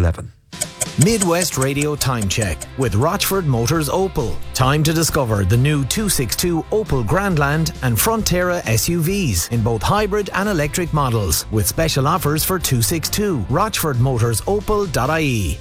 11. Midwest Radio Time Check with Rochford Motors Opel. Time to discover the new 262 Opel Grandland and Frontera SUVs in both hybrid and electric models with special offers for 262. RochfordMotorsOpel.ie.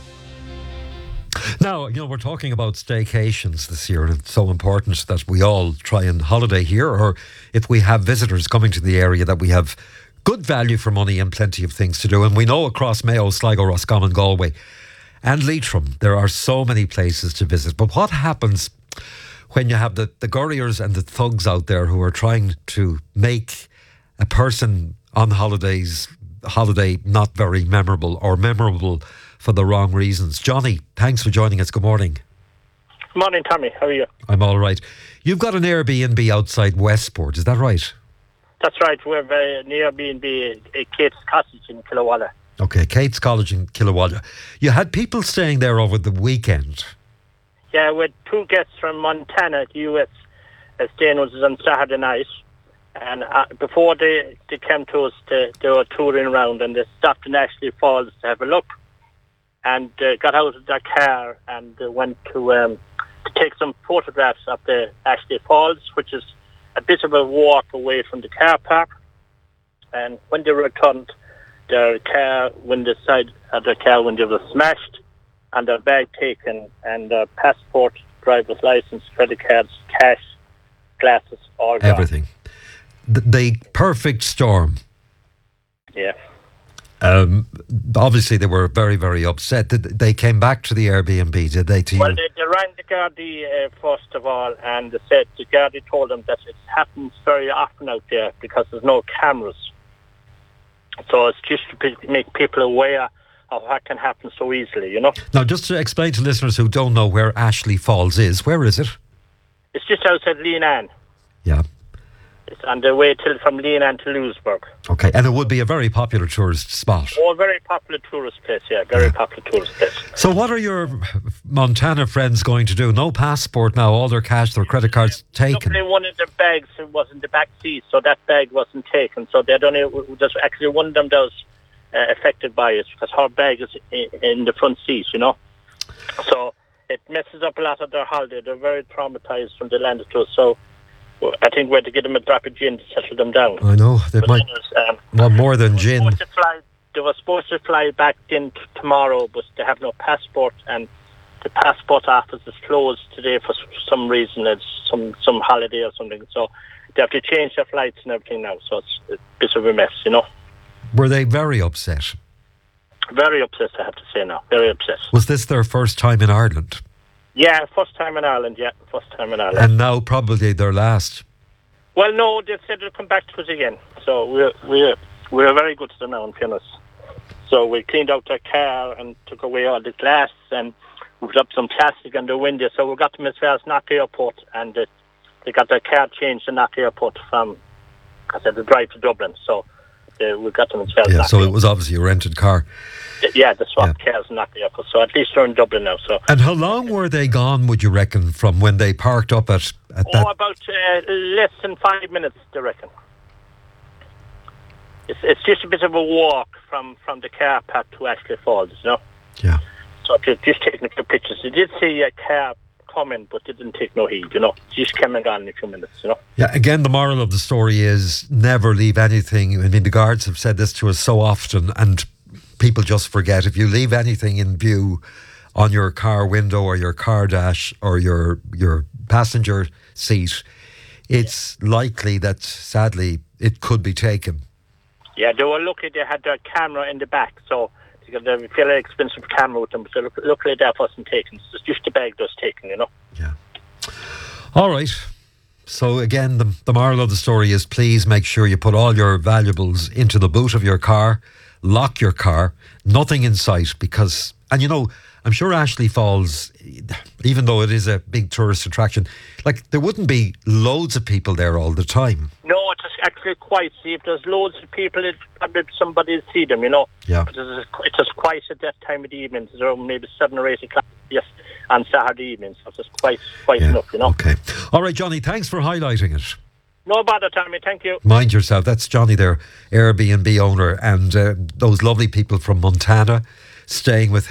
Now, we're talking about staycations this year, and it's so important that we all try and holiday here, or if we have visitors coming to the area, that we have good value for money and plenty of things to do. And we know across Mayo, Sligo, Roscommon, Galway and Leitrim, there are so many places to visit. But what happens when you have the gurriers and the thugs out there who are trying to make a person on holiday not very memorable, or memorable for the wrong reasons? Johnny, thanks for joining us. Good morning. Good morning, Tommy. How are you? I'm all right. You've got an Airbnb outside Westport, is that right? That's right. We're an Airbnb at Kate's Cottage in Killawalla. Okay, Kate's College in Killawalla. You had people staying there over the weekend. Yeah, we had two guests from Montana, the US, staying with us on Saturday night. And before they came to us, they were touring around, and they stopped in Ashley Falls to have a look. And got out of their car and went to take some photographs of the Ashley Falls, which is a bit of a walk away from the car park. And when they returned, their car window was smashed, and their bag taken, and their passport, driver's license, credit cards, cash, glasses, all gone. Everything. The perfect storm. Yeah. Obviously, they were very, very upset. They came back to the Airbnb, did they? To well, you? they rang the Gardaí first of all, and they said the Gardaí told them that it happens very often out there because there's no cameras. So it's just to make people aware of what can happen so easily, Now, just to explain to listeners who don't know where Ashley Falls is, where is it? It's just outside Leenane. Yeah. It's on the way from Leenane to Louisburg. Okay, and it would be a very popular tourist spot. Oh, a very popular tourist place, yeah. Popular tourist place. So what are your Montana friends going to do? No passport now, all their cash, their credit cards taken. Luckily, one of their bags was in the back seat, so that bag wasn't taken. So there's actually one of them that was affected by it, because her bag is in the front seat, So it messes up a lot of their holiday. They're very traumatized from the landed to us, so I think we had to get them a drop of gin to settle them down. I know, they might want more than gin. They were supposed to fly back in tomorrow, but they have no passport, and the passport office is closed today for some reason. It's some holiday or something, so they have to change their flights and everything now, so it's a bit of a mess, Were they very upset? Very upset, I have to say now. Very upset. Was this their first time in Ireland? Yeah, first time in Ireland, And now probably their last. Well, no, they said they'll come back to us again. So we're very good to them now, in fairness. So we cleaned out their car and took away all the glass, and we put up some plastic on the window. So we got them as far as Knock Airport, and they got their car changed to Knock Airport from, I said, the drive to Dublin. So we got them as far as Knock so Airport. It was obviously a rented car. Yeah, the swap cars in Knock Airport. So at least they're in Dublin now. So. And how long were they gone, would you reckon, from when they parked up at that? About less than 5 minutes, I reckon. It's just a bit of a walk from the car park to Ashley Falls, Yeah. So just taking a few pictures. They did see a car coming, but they didn't take no heed, Just came and gone in a few minutes, Yeah, again, the moral of the story is never leave anything. I mean, the guards have said this to us so often, and people just forget. If you leave anything in view on your car window or your car dash or your passenger seat, it's likely that, sadly, it could be taken. Yeah, they were lucky they had their camera in the back, so they got a fairly expensive camera with them, so luckily that wasn't taken. It's just the bag that was taken, Yeah. All right. So again, the moral of the story is please make sure you put all your valuables into the boot of your car, lock your car, nothing in sight, because, and I'm sure Ashley Falls, even though it is a big tourist attraction, there wouldn't be loads of people there all the time. No, it's actually quiet. See, if there's loads of people, somebody will see them, Yeah. But it's just quiet at that time of the evening. There's maybe 7 or 8 o'clock, yes, on Saturday evening. So it's just quite enough, Okay. All right, Johnny, thanks for highlighting it. No bother, Tommy. Thank you. Mind yourself. That's Johnny there, Airbnb owner, and those lovely people from Montana staying with